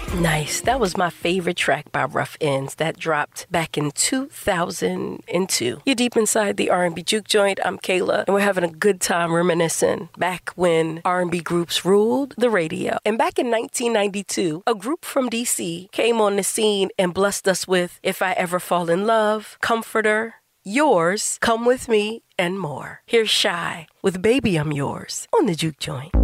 Nice. That was my favorite track by Rough Ends that dropped back in 2002. You're deep inside the R&B Juke Joint. I'm Kayla, and we're having a good time reminiscing back when R&B groups ruled the radio. And back in 1992, a group from DC came on the scene and blessed us with If I Ever Fall in Love, Comforter, Yours, Come With Me, and more. Here's Shy with Baby I'm Yours on the Juke Joint.